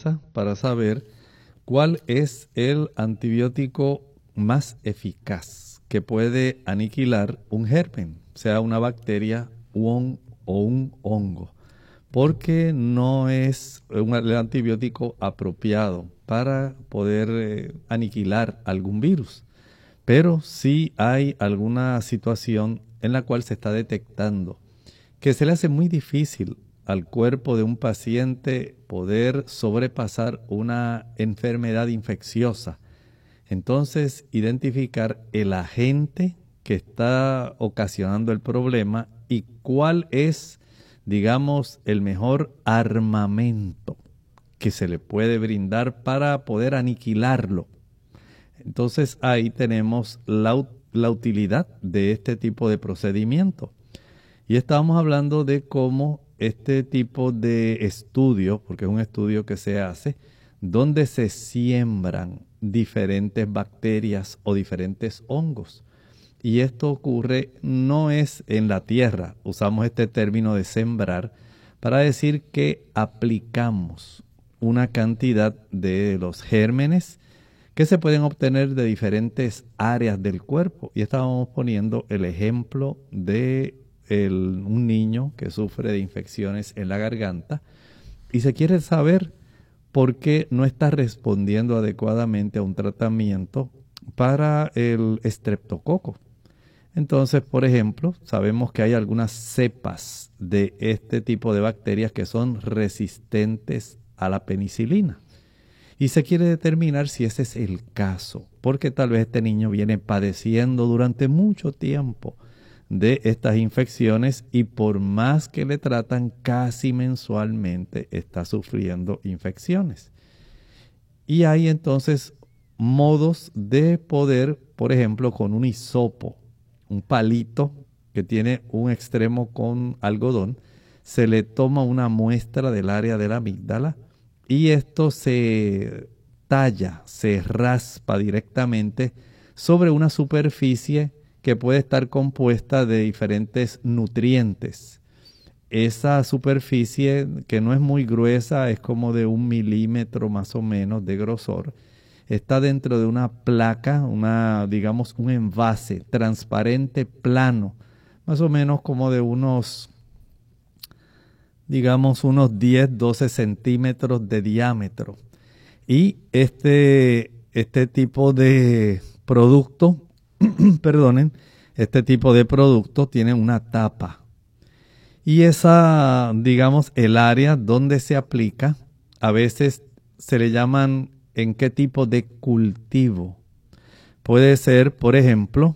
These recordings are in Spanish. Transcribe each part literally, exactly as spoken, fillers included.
fuerza para saber cuál es el antibiótico más eficaz que puede aniquilar un germen, sea una bacteria un, o un hongo, porque no es un, el antibiótico apropiado para poder eh, aniquilar algún virus. Pero sí hay alguna situación en la cual se está detectando que se le hace muy difícil al cuerpo de un paciente poder sobrepasar una enfermedad infecciosa. Entonces, identificar el agente que está ocasionando el problema y cuál es, digamos, el mejor armamento que se le puede brindar para poder aniquilarlo. Entonces, ahí tenemos la, la utilidad de este tipo de procedimiento. Y estábamos hablando de cómo este tipo de estudio, porque es un estudio que se hace, donde se siembran diferentes bacterias o diferentes hongos. Y esto ocurre, no es en la tierra, usamos este término de sembrar para decir que aplicamos una cantidad de los gérmenes que se pueden obtener de diferentes áreas del cuerpo. Y estábamos poniendo el ejemplo de el, un niño que sufre de infecciones en la garganta y se quiere saber por qué no está respondiendo adecuadamente a un tratamiento para el estreptococo. Entonces, por ejemplo, sabemos que hay algunas cepas de este tipo de bacterias que son resistentes a la penicilina. Y se quiere determinar si ese es el caso, porque tal vez este niño viene padeciendo durante mucho tiempo de estas infecciones y por más que le tratan, casi mensualmente está sufriendo infecciones. Y hay entonces modos de poder, por ejemplo, con un hisopo, un palito que tiene un extremo con algodón, se le toma una muestra del área de la amígdala y esto se talla, se raspa directamente sobre una superficie que puede estar compuesta de diferentes nutrientes. Esa superficie, que no es muy gruesa, es como de un milímetro más o menos de grosor, está dentro de una placa, una, digamos, un envase transparente plano, más o menos como de unos, digamos, unos diez, doce centímetros de diámetro. Y este, este tipo de producto, perdonen, este tipo de producto tiene una tapa. Y esa, digamos, el área donde se aplica, a veces se le llaman en qué tipo de cultivo. Puede ser, por ejemplo,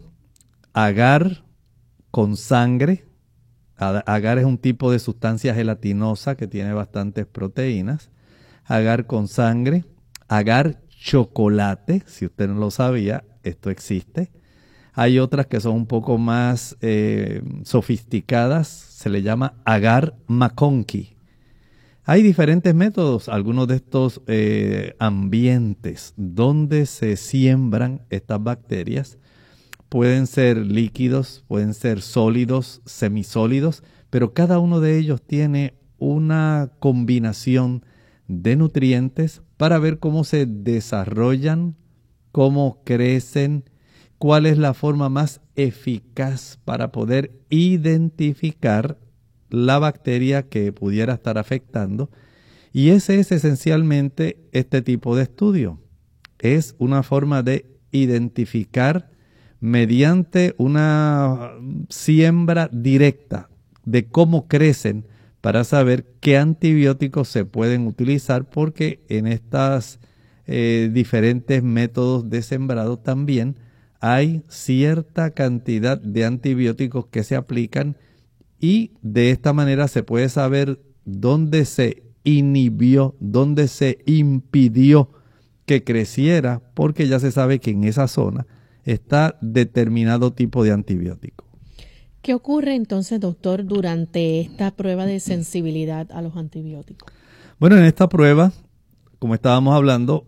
agar con sangre. Agar es un tipo de sustancia gelatinosa que tiene bastantes proteínas. Agar con sangre, agar chocolate, si usted no lo sabía, esto existe. Hay otras que son un poco más eh, sofisticadas, se le llama agar maconqui. Hay diferentes métodos, algunos de estos eh, ambientes donde se siembran estas bacterias. Pueden ser líquidos, pueden ser sólidos, semisólidos, pero cada uno de ellos tiene una combinación de nutrientes para ver cómo se desarrollan, cómo crecen, cuál es la forma más eficaz para poder identificar la bacteria que pudiera estar afectando. Y ese es esencialmente este tipo de estudio. Es una forma de identificar mediante una siembra directa de cómo crecen para saber qué antibióticos se pueden utilizar, porque en estos eh, diferentes métodos de sembrado también hay cierta cantidad de antibióticos que se aplican y de esta manera se puede saber dónde se inhibió, dónde se impidió que creciera, porque ya se sabe que en esa zona está determinado tipo de antibiótico. ¿Qué ocurre entonces, doctor, durante esta prueba de sensibilidad a los antibióticos? Bueno, en esta prueba, como estábamos hablando,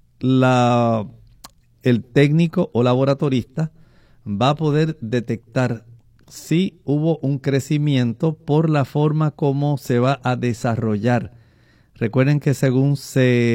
la, el técnico o laboratorista va a poder detectar si hubo un crecimiento por la forma como se va a desarrollar. Recuerden que según se